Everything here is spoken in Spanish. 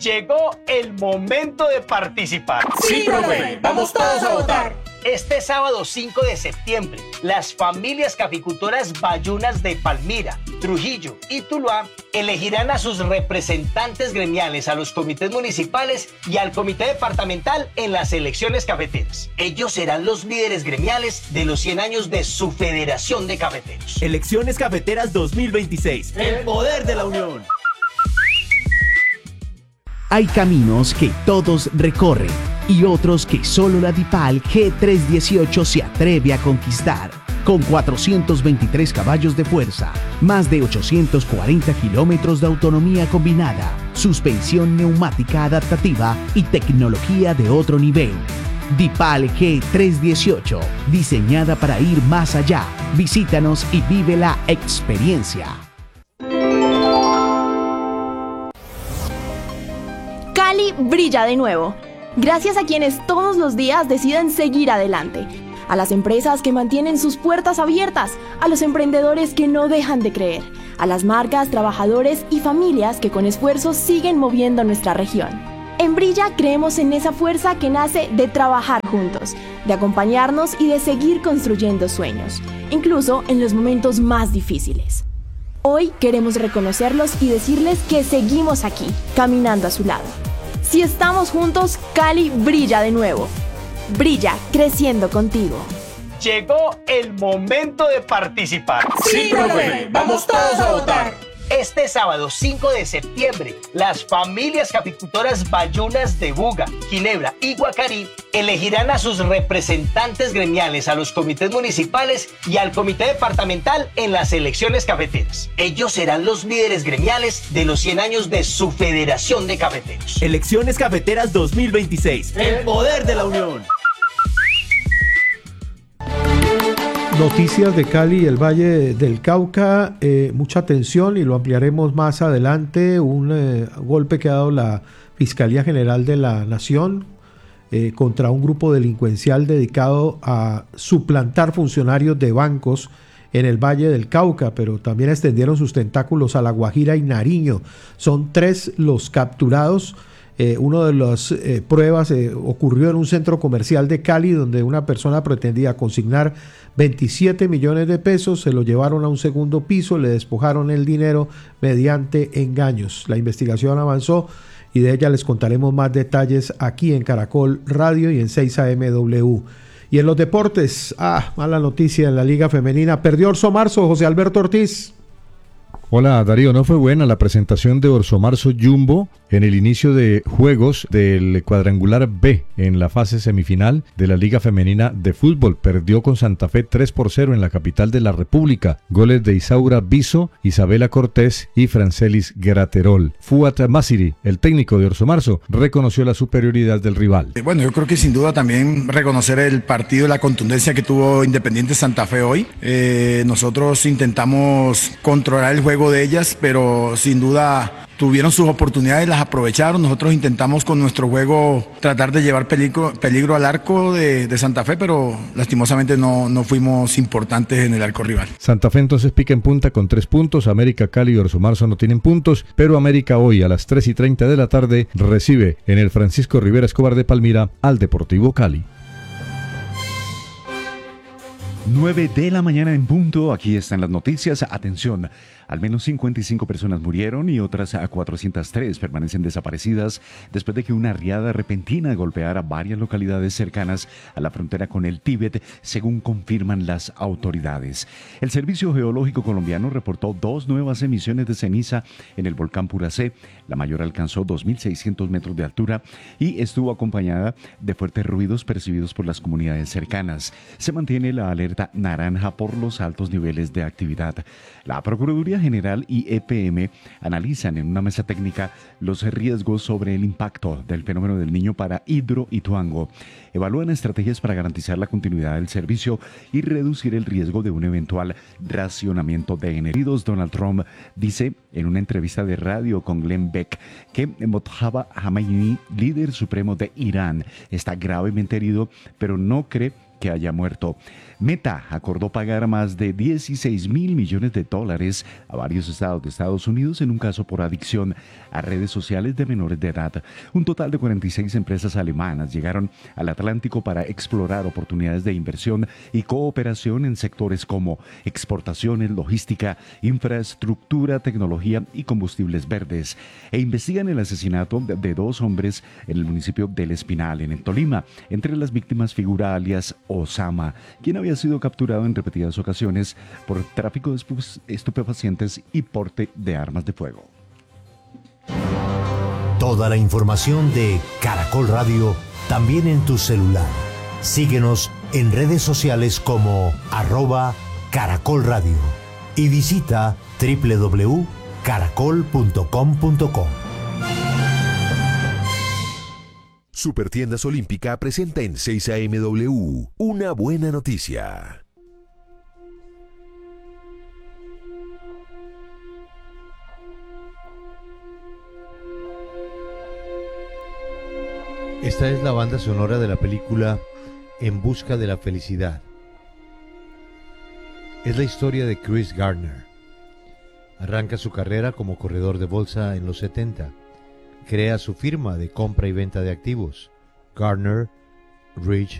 Llegó el momento de participar. Sí, profe, vamos todos a votar. Este sábado 5 de septiembre, las familias caficultoras bayunas de Palmira, Trujillo y Tuluá elegirán a sus representantes gremiales, a los comités municipales y al comité departamental en las elecciones cafeteras. Ellos serán los líderes gremiales de los 100 años de su Federación de Cafeteros. Elecciones Cafeteras 2026. El poder de la unión. Hay caminos que todos recorren y otros que solo la DIPAL G318 se atreve a conquistar. Con 423 caballos de fuerza, más de 840 kilómetros de autonomía combinada, suspensión neumática adaptativa y tecnología de otro nivel. DIPAL G318, diseñada para ir más allá. Visítanos y vive la experiencia. Cali brilla de nuevo, gracias a quienes todos los días deciden seguir adelante, a las empresas que mantienen sus puertas abiertas, a los emprendedores que no dejan de creer, a las marcas, trabajadores y familias que con esfuerzo siguen moviendo nuestra región. En Brilla creemos en esa fuerza que nace de trabajar juntos, de acompañarnos y de seguir construyendo sueños, incluso en los momentos más difíciles. Hoy queremos reconocerlos y decirles que seguimos aquí, caminando a su lado. Si estamos juntos, Cali brilla de nuevo. Brilla creciendo contigo. Llegó el momento de participar. Sí, profe, vamos todos a votar. Este sábado 5 de septiembre, las familias caficultoras bayunas de Buga, Ginebra y Guacarí elegirán a sus representantes gremiales, a los comités municipales y al comité departamental en las elecciones cafeteras. Ellos serán los líderes gremiales de los 100 años de su Federación de Cafeteros. Elecciones Cafeteras 2026. El poder de la unión. Noticias de Cali y el Valle del Cauca, mucha atención y lo ampliaremos más adelante. Un golpe que ha dado la Fiscalía General de la Nación contra un grupo delincuencial dedicado a suplantar funcionarios de bancos en el Valle del Cauca, pero también extendieron sus tentáculos a La Guajira y Nariño. Son 3 los capturados. Una de las pruebas ocurrió en un centro comercial de Cali, donde una persona pretendía consignar 27 millones de pesos, se lo llevaron a un segundo piso, le despojaron el dinero mediante engaños. La investigación avanzó y de ella les contaremos más detalles aquí en Caracol Radio y en 6AMW. Y en los deportes, mala noticia en la Liga Femenina, perdió Orso Marzo, José Alberto Ortiz. Hola Darío, no fue buena la presentación de Orso Marzo Jumbo en el inicio de juegos del cuadrangular B en la fase semifinal de la Liga Femenina de Fútbol. Perdió con Santa Fe 3-0 en la capital de la República. Goles de Isaura Biso, Isabela Cortés y Francelis Graterol. Fuat Masiri, el técnico de Orso Marzo, reconoció la superioridad del rival. Bueno, yo creo que sin duda también reconocer el partido y la contundencia que tuvo Independiente Santa Fe hoy. Nosotros intentamos controlar el juego de ellas, pero sin duda tuvieron sus oportunidades, las aprovecharon. Nosotros intentamos con nuestro juego tratar de llevar peligro al arco de Santa Fe, pero lastimosamente no fuimos importantes en el arco rival. Santa Fe entonces pica en punta con 3 puntos, América, Cali y Orso Marzo no tienen puntos, pero América hoy a las 3:30 de la tarde recibe en el Francisco Rivera Escobar de Palmira al Deportivo Cali. 9 de la mañana en punto, aquí están las noticias. Atención, al menos 55 personas murieron y otras 403 permanecen desaparecidas después de que una riada repentina golpeara varias localidades cercanas a la frontera con el Tíbet, según confirman las autoridades. El Servicio Geológico Colombiano reportó 2 nuevas emisiones de ceniza en el volcán Puracé. La mayor alcanzó 2.600 metros de altura y estuvo acompañada de fuertes ruidos percibidos por las comunidades cercanas. Se mantiene la alerta naranja por los altos niveles de actividad. La Procuraduría General y EPM analizan en una mesa técnica los riesgos sobre el impacto del fenómeno del Niño para Hidro y Tuango. Evalúan estrategias para garantizar la continuidad del servicio y reducir el riesgo de un eventual racionamiento de energía. Donald Trump dice en una entrevista de radio con Glenn Beck que Mojtaba Khamenei, líder supremo de Irán, está gravemente herido, pero no cree que haya muerto. Meta acordó pagar más de $16 mil millones a varios estados de Estados Unidos en un caso por adicción a redes sociales de menores de edad. Un total de 46 empresas alemanas llegaron al Atlántico para explorar oportunidades de inversión y cooperación en sectores como exportaciones, logística, infraestructura, tecnología y combustibles verdes, e investigan el asesinato de 2 hombres en el municipio del Espinal, en el Tolima. Entre las víctimas figura alias Osama, quien había sido capturado en repetidas ocasiones por tráfico de estupefacientes y porte de armas de fuego. Toda la información de Caracol Radio también en tu celular. Síguenos en redes sociales como @Caracol Radio y visita www.caracol.com.co. Supertiendas Olímpica presenta en 6 AMW una buena noticia. Esta es la banda sonora de la película En busca de la felicidad. Es la historia de Chris Gardner. Arranca su carrera como corredor de bolsa en los 70. Crea su firma de compra y venta de activos, Gardner Ridge